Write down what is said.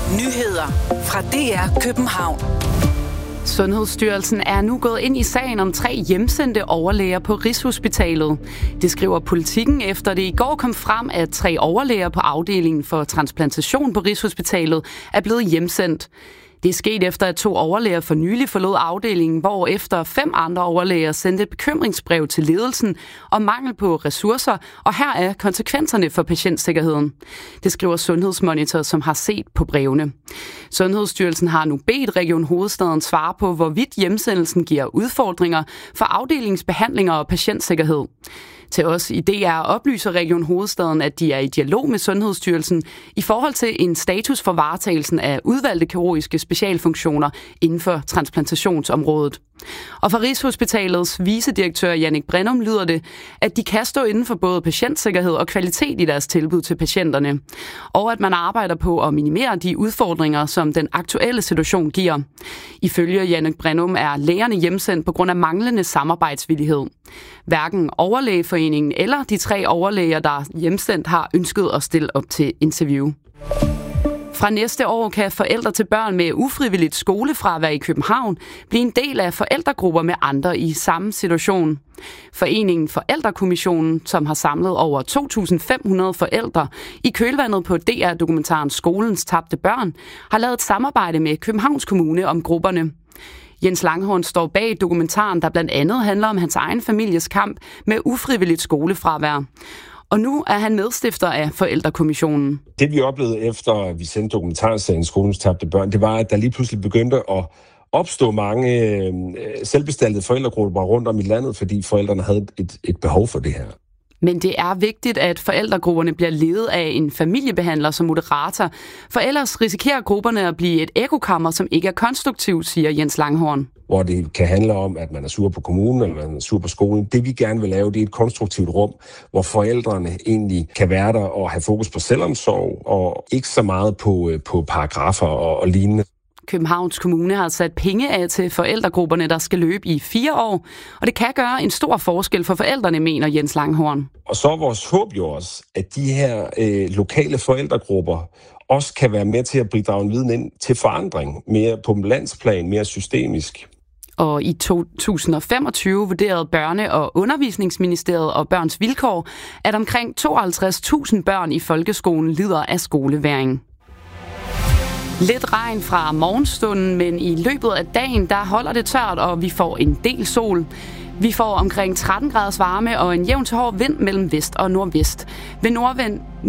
Nyheder fra DR København. Sundhedsstyrelsen er nu gået ind i sagen om 3 hjemsendte overlæger på Rigshospitalet. Det skriver Politikken, efter det i går kom frem, at 3 overlæger på afdelingen for transplantation på Rigshospitalet er blevet hjemsendt. Det er sket efter, at 2 overlæger for nylig forlod afdelingen, hvor efter 5 andre overlæger sendte et bekymringsbrev til ledelsen om mangel på ressourcer, og her er konsekvenserne for patientsikkerheden. Det skriver Sundhedsmonitor, som har set på brevene. Sundhedsstyrelsen har nu bedt Region Hovedstaden svare på, hvorvidt hjemsendelsen giver udfordringer for afdelingsbehandlinger og patientsikkerhed. Til os i DR oplyser Region Hovedstaden, at de er i dialog med Sundhedsstyrelsen i forhold til en status for varetagelsen af udvalgte kirurgiske specialfunktioner inden for transplantationsområdet. Og fra Rigshospitalets vicedirektør Jannik Brennum lyder det, at de kan stå inden for både patientsikkerhed og kvalitet i deres tilbud til patienterne, og at man arbejder på at minimere de udfordringer, som den aktuelle situation giver. Ifølge Jannik Brennum er lægerne hjemsendt på grund af manglende samarbejdsvillighed. Hverken Overlægeforeningen eller de 3 overlæger, der er hjemsendt, har ønsket at stille op til interview. Fra næste år kan forældre til børn med ufrivilligt skolefravær i København blive en del af forældregrupper med andre i samme situation. Foreningen Forældrekommissionen, som har samlet over 2.500 forældre i kølvandet på DR-dokumentaren Skolens tabte børn, har lavet et samarbejde med Københavns Kommune om grupperne. Jens Langhorn står bag dokumentaren, der blandt andet handler om hans egen families kamp med ufrivilligt skolefravær. Og nu er han medstifter af Forældrekommissionen. Det vi oplevede efter vi sendte dokumentarserien Skolens tabte børn, det var, at der lige pludselig begyndte at opstå mange selvbestaltede forældregrupper rundt om i landet, fordi forældrene havde et behov for det her. Men det er vigtigt, at forældregrupperne bliver ledet af en familiebehandler som moderator, for ellers risikerer grupperne at blive et ekokammer, som ikke er konstruktivt, siger Jens Langhorn. Hvor det kan handle om, at man er sur på kommunen, eller man er sur på skolen. Det vi gerne vil lave, det er et konstruktivt rum, hvor forældrene egentlig kan være der og have fokus på selvomsorg, og ikke så meget på paragrafer og lignende. Københavns Kommune har sat penge af til forældregrupperne, der skal løbe i 4 år, og det kan gøre en stor forskel for forældrene, mener Jens Langhorn. Og så er vores håb jo også, at de her lokale forældregrupper også kan være med til at bidrage en viden ind til forandring, mere på landsplan, mere systemisk. Og i 2025 vurderede Børne- og Undervisningsministeriet og Børns Vilkår, at omkring 52.000 børn i folkeskolen lider af skolevægring. Lidt regn fra morgenstunden, men i løbet af dagen, der holder det tørt, og vi får en del sol. Vi får omkring 13 graders varme og en jævn til hård vind mellem vest og nordvest. Ved nordvind